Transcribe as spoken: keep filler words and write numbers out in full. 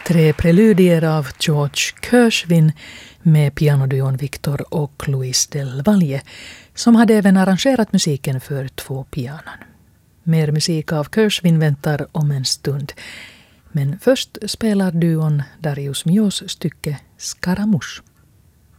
Tre preludier av George Gershwin med pianoduon Victor och Louise Del Valle, som hade även arrangerat musiken för två pianon. Mer musik av Gershwin väntar om en stund. Men först spelar duon Darius Milhaus stycke Scaramouche.